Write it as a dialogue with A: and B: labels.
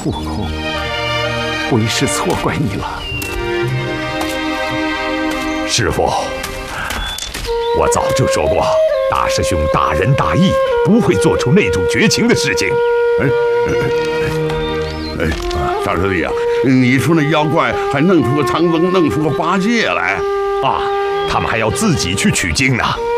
A: 悟空，为师错怪你了。
B: 师傅，我早就说过，大师兄大仁大义，不会做出那种绝情的事情。
C: 大师弟啊，你说那妖怪还弄出个唐僧，弄出个八戒来
B: 啊，他们还要自己去取经呢。